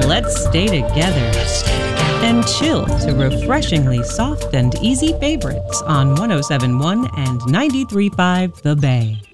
let's stay together and chill to refreshingly soft and easy favorites on 107.1 and 93.5 The Bay.